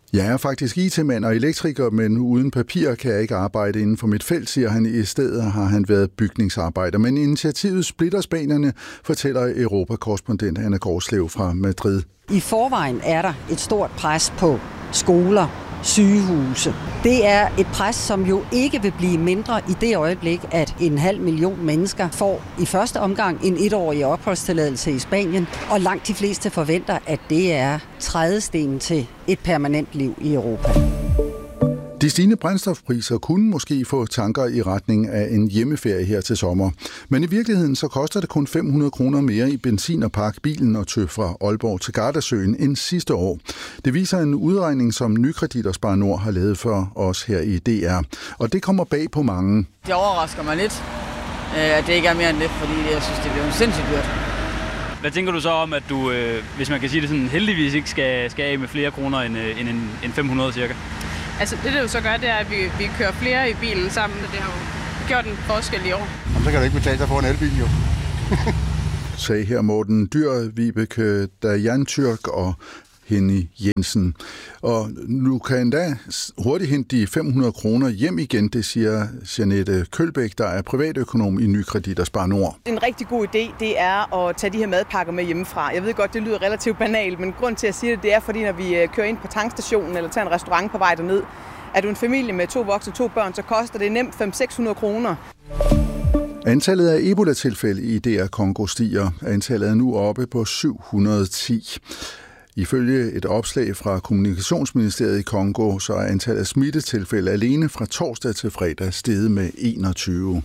Jeg er faktisk IT-mand og elektriker, men uden papir kan jeg ikke arbejde inden for mit felt, siger han. I stedet har han været bygningsarbejder. Men initiativet splitter spanierne, fortæller Europakorrespondent Anna Gårdslev fra Madrid. I forvejen er der et stort pres på skoler, sygehuse. Det er et pres, som jo ikke vil blive mindre i det øjeblik, at 500.000 mennesker får i første omgang en 1-årig opholdstilladelse i Spanien, og langt de fleste forventer, at det er trædestenen til et permanent liv i Europa. De stigende brændstofpriser kunne måske få tanker i retning af en hjemmeferie her til sommer. Men i virkeligheden så koster det kun 500 kroner mere i benzin og pakke bilen og tøv fra Aalborg til Gardasøen end sidste år. Det viser en udregning, som Nykredit og Spar Nord har lavet for os her i DR. Og det kommer bag på mange. Det overrasker mig lidt, at det ikke er mere end det, fordi jeg synes, det bliver sindssygt dyrt. Hvad tænker du så om, at du, hvis man kan sige det sådan, heldigvis ikke skal af med flere kroner end 500 cirka? Altså det jo så gør, det er, at vi kører flere i bilen sammen, og det har jo gjort en forskel i år. Jamen, så kan det ikke betale sig at få en elbil, jo. Sagde her Morten Dyr, Vibeke Dajantürk og Henny Jensen. Og nu kan endda hurtigt hente de 500 kroner hjem igen, det siger Jeanette Kølbæk, der er privatøkonom i Nykredit og Spar Nord. En rigtig god idé, det er at tage de her madpakker med hjemmefra. Jeg ved godt, det lyder relativt banalt, men grund til at sige det er, fordi når vi kører ind på tankstationen eller tager en restaurant på vej derned, er du en familie med 2 voksne og 2 børn, så koster det nemt 500-600 kroner. Antallet af Ebola-tilfælde i DR Congo stiger. Antallet er nu oppe på 710. Ifølge et opslag fra Kommunikationsministeriet i Kongo, så er antallet af smittetilfælde alene fra torsdag til fredag steget med 21.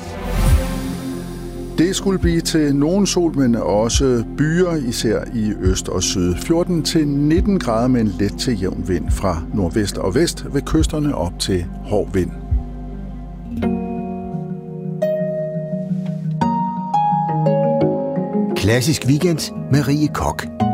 Det skulle blive til nogen sol, men også byer, især i øst og syd. 14-19 grader med en let til jævn vind fra nordvest og vest, ved kysterne op til hård vind. Klassisk Weekend med Rie Koch.